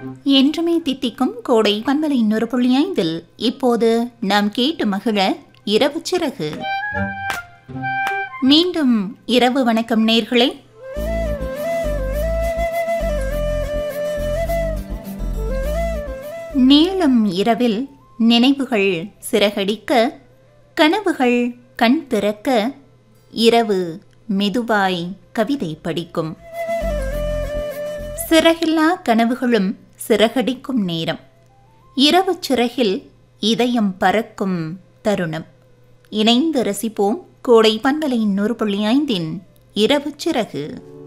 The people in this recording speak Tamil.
என்றுமே தித்திக்கும் கோடை பண்பலை 100.5 இப்போது நாம் கேட்டு மகிழ இரவு சிறகு. மீண்டும் இரவு வணக்கம் நேயர்களே. நீளும் இரவில் நினைவுகள் சிறகடிக்க, கனவுகள் கண் திறக்க, இரவு மெதுவாய் கவிதை படிக்கும். சிறகில்லா கனவுகளும் சிறகடிக்கும் நேரம், இரவு சிறகில் இதயம் பறக்கும் தருணம். இணைந்து ரசிப்போம் கோடை பண்பலை 100.5 இரவு சிறகு.